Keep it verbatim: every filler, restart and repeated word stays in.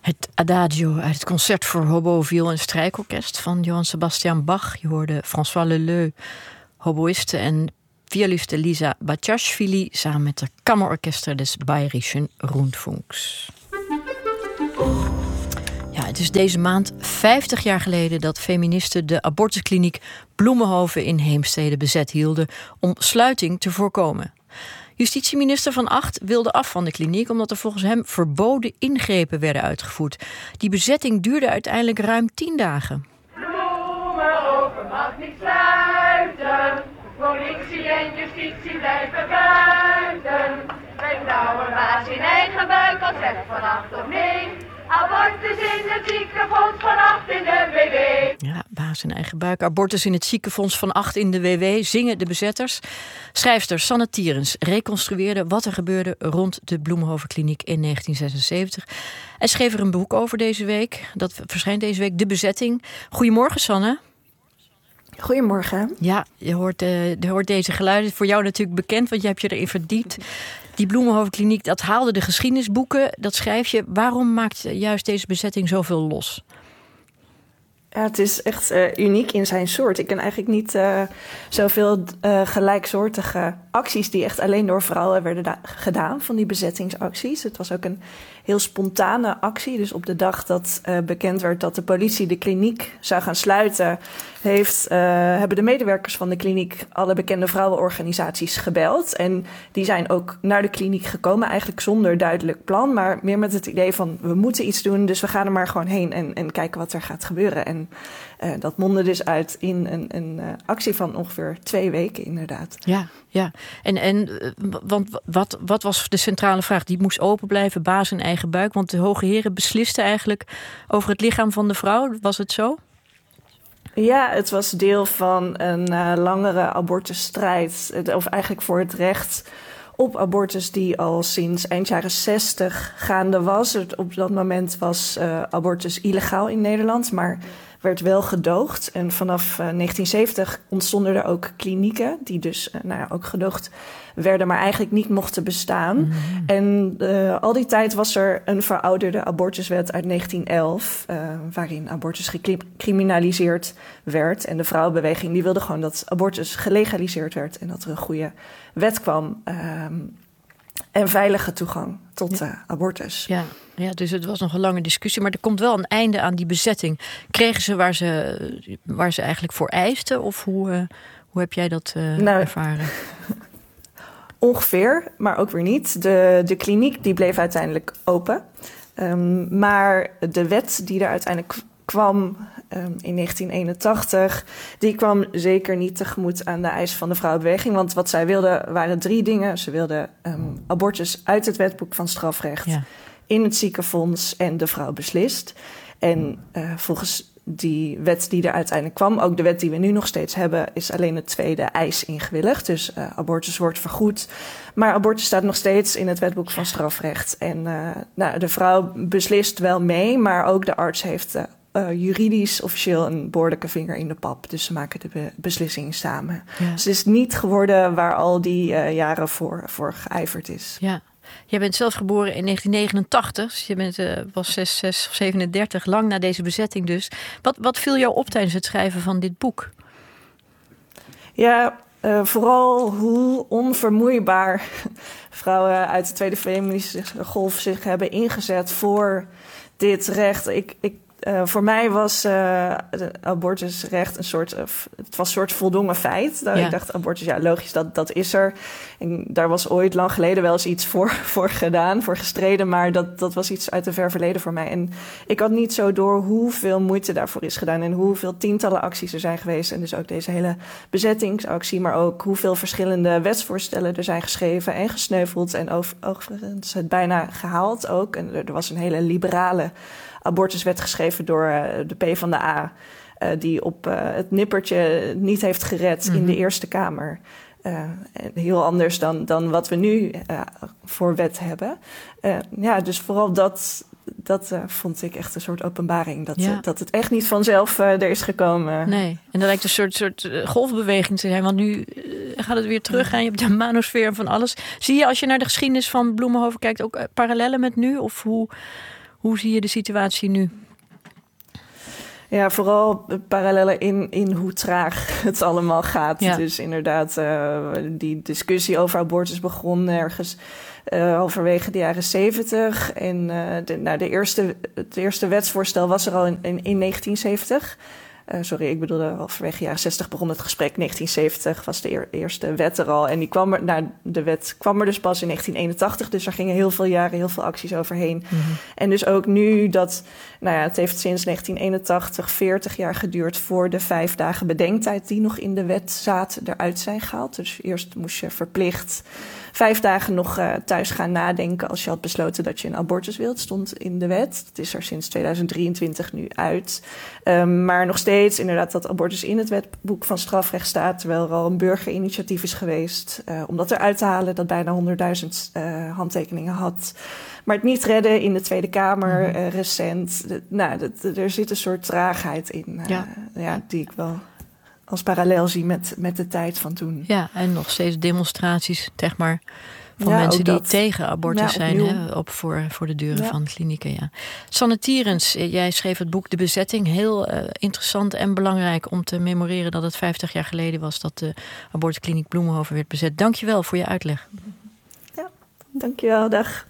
Het Adagio uit het concert voor hobo, viool en strijkorkest van Johann Sebastian Bach. Je hoorde François Leleu, hoboïste en violiste Lisa Bachashvili samen met de Kammerorchester des Bayerischen Rundfunks. Ja, het is deze maand vijftig jaar geleden dat feministen de abortuskliniek Bloemenhoven in Heemstede bezet hielden om sluiting te voorkomen. Justitieminister Van Agt wilde af van de kliniek omdat er volgens hem verboden ingrepen werden uitgevoerd. Die bezetting duurde uiteindelijk ruim tien dagen. Bloemenhoven mag niet sluiten. Politie en justitie blijven buiten. Wij vrouwen baas in eigen buik, al zegt Van Agt of nee. Abortus in het ziekenfonds Van Agt in de W W. Ja, baas in eigen buik. Abortus in het ziekenfonds Van Agt in de W W. Zingen de bezetters. Schrijfster Sanne Tierens reconstrueerde wat er gebeurde rond de Bloemenhovenkliniek in negentien zesenzeventig. En schreef er een boek over deze week. Dat verschijnt deze week, De Bezetting. Goedemorgen, Sanne. Goedemorgen. Ja, je hoort, uh, je hoort deze geluiden. Voor jou natuurlijk bekend, want je hebt je erin verdiept. Die Bloemenhovenkliniek, dat haalde de geschiedenisboeken. Dat schrijf je. Waarom maakt juist deze bezetting zoveel los? Ja, het is echt uh, uniek in zijn soort. Ik ken eigenlijk niet uh, zoveel uh, gelijksoortige acties die echt alleen door vrouwen werden da- gedaan, van die bezettingsacties. Het was ook een heel spontane actie. Dus op de dag dat uh, bekend werd dat de politie de kliniek zou gaan sluiten, heeft, uh, hebben de medewerkers van de kliniek alle bekende vrouwenorganisaties gebeld. En die zijn ook naar de kliniek gekomen, eigenlijk zonder duidelijk plan, maar meer met het idee van we moeten iets doen, dus we gaan er maar gewoon heen en, en kijken wat er gaat gebeuren. En uh, dat mondde dus uit in een, een uh, actie van ongeveer twee weken inderdaad. Ja, ja. En, en want wat, wat was de centrale vraag? Die moest open blijven, baas in eigen buik. Want de hoge heren beslisten eigenlijk over het lichaam van de vrouw. Was het zo? Ja, het was deel van een uh, langere abortusstrijd. Of eigenlijk voor het recht op abortus die al sinds eind jaren zestig gaande was. Op dat moment was uh, abortus illegaal in Nederland, maar werd wel gedoogd. En vanaf uh, negentien zeventig ontstonden er ook klinieken die dus uh, nou ja, ook gedoogd werden, maar eigenlijk niet mochten bestaan. Mm-hmm. En uh, al die tijd was er een verouderde abortuswet uit negentien elf... Uh, waarin abortus gecriminaliseerd werd. En de vrouwenbeweging die wilde gewoon dat abortus gelegaliseerd werd en dat er een goede wet kwam. Um, en veilige toegang tot uh, abortus. Ja, ja, dus het was nog een lange discussie. Maar er komt wel een einde aan die bezetting. Kregen ze waar ze, waar ze eigenlijk voor eisten? Of hoe, uh, hoe heb jij dat uh, nou, ervaren? Ongeveer, maar ook weer niet. De, de kliniek die bleef uiteindelijk open. Um, maar de wet die er uiteindelijk kwam um, in negentien eenentachtig... die kwam zeker niet tegemoet aan de eisen van de vrouwenbeweging. Want wat zij wilden waren drie dingen. Ze wilden um, abortus uit het wetboek van strafrecht, ja, in het ziekenfonds en de vrouw beslist. En uh, volgens die wet die er uiteindelijk kwam, ook de wet die we nu nog steeds hebben, is alleen het tweede eis ingewilligd. Dus uh, abortus wordt vergoed. Maar abortus staat nog steeds in het wetboek van strafrecht. En uh, nou, de vrouw beslist wel mee, maar ook de arts heeft uh, uh, juridisch officieel een behoorlijke vinger in de pap. Dus ze maken de be- beslissing samen. Ja. Dus het is niet geworden waar al die uh, jaren voor, voor geijverd is. Ja. Jij bent zelf geboren in negentien negenentachtig. Dus je bent, uh, was zes, zes of zevenendertig, lang na deze bezetting dus. Wat, wat viel jou op tijdens het schrijven van dit boek? Ja, uh, vooral hoe onvermoeibaar vrouwen uit de tweede feministische golf zich hebben ingezet voor dit recht. Ik, ik, uh, voor mij was uh, het abortusrecht een soort, uh, het was een soort voldongen feit. Ja. Ik dacht, abortus, ja, logisch, dat, dat is er. En daar was ooit lang geleden wel eens iets voor, voor gedaan, voor gestreden, maar dat, dat was iets uit een ver verleden voor mij. En ik had niet zo door hoeveel moeite daarvoor is gedaan en hoeveel tientallen acties er zijn geweest. En dus ook deze hele bezettingsactie, maar ook hoeveel verschillende wetsvoorstellen er zijn geschreven en gesneuveld en over, overigens het bijna gehaald ook. En er, er was een hele liberale abortuswet geschreven door uh, de PvdA, uh, die op uh, het nippertje niet heeft gered mm-hmm. in de Eerste Kamer. Uh, heel anders dan, dan wat we nu uh, voor wet hebben. Uh, ja, dus vooral dat, dat uh, vond ik echt een soort openbaring. Dat, ja. uh, dat het echt niet vanzelf uh, er is gekomen. Nee, en dat lijkt een soort, soort golfbeweging te zijn. Want nu uh, gaat het weer terug en je hebt de manosfeer van alles. Zie je als je naar de geschiedenis van Bloemenhoven kijkt ook uh, parallellen met nu? Of hoe... Hoe zie je de situatie nu? Ja, vooral parallellen in, in hoe traag het allemaal gaat. Ja. Dus inderdaad, uh, die discussie over abortus begon ergens uh, halverwege de jaren zeventig. En uh, de, nou, de eerste, het eerste wetsvoorstel was er al in, in, in negentien zeventig. Uh, sorry, ik bedoelde halverwege de jaren zestig begon het gesprek. negentien zeventig was de eer, eerste wet er al. En die kwam er, nou, de wet kwam er dus pas in negentien eenentachtig. Dus er gingen heel veel jaren heel veel acties overheen. Mm-hmm. En dus ook nu dat... Nou ja, het heeft sinds negentien eenentachtig veertig jaar geduurd... voor de vijf dagen bedenktijd die nog in de wet zaten eruit zijn gehaald. Dus eerst moest je verplicht vijf dagen nog uh, thuis gaan nadenken... als je had besloten dat je een abortus wilt. Stond in de wet. Dat is er sinds tweeduizend drieëntwintig nu uit. Um, maar nog steeds inderdaad dat abortus in het wetboek van strafrecht staat... terwijl er al een burgerinitiatief is geweest... Uh, om dat eruit te halen, dat bijna honderdduizend uh, handtekeningen had... Maar het niet redden in de Tweede Kamer uh, recent. De, nou, de, de, er zit een soort traagheid in. Uh, ja. Ja, die ik wel als parallel zie met, met de tijd van toen. Ja, en nog steeds demonstraties, zeg maar, van ja, mensen die dat. tegen abortus ja, zijn. Hè, op voor, voor de deuren ja. van klinieken. Ja. Sanne Tierens, jij schreef het boek De Bezetting. Heel uh, interessant en belangrijk om te memoreren dat het vijftig jaar geleden was... dat de abortuskliniek Bloemenhoven werd bezet. Dank je wel voor je uitleg. Ja, dank je wel. Dag.